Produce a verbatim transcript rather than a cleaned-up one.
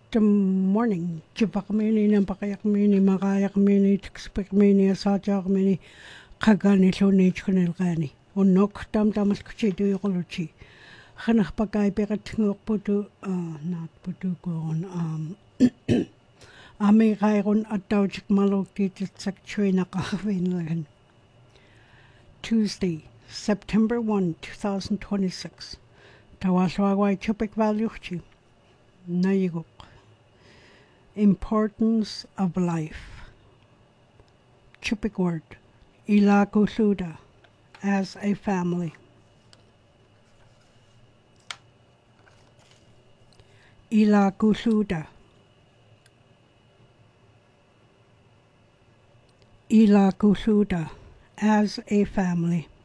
Good morning. Chipakamini, Nampakayakamini, Makayakamini, Tixpakmini, Asajakamini, Kagani, Luni, Chunelgani, Unok, Dam Damas Kuchidu Yoluchi. Hanakpakai Beratingo Putu, uh, not Putu Gon, um, Ami Rairon Adauchik Maloki, Secretary Nakahwin. Tuesday, September first, twenty twenty-six. Tawaswagwai Chupik Valuchi. Nayiguk. Importance of life. Chupik word. Ila Kusuda. As a family. Ila Kusuda. Ila Kusuda. As a family.